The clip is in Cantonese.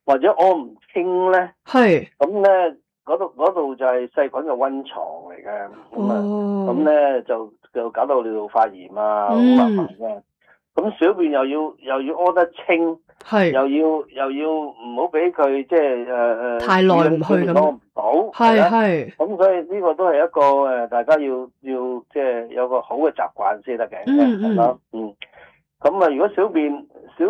或者屙唔清咧， 係咁咧嗰度就係細菌嘅溫床嚟嘅，咁咧就搞到尿道發炎啊，好麻煩嘅。咁小便又要屙得清， 係又要唔好俾佢即係太耐唔去咁， 屙唔到， 係咁所以呢個都係一個大家要即係有個好嘅習慣先得嘅，係咯，咁啊如果小便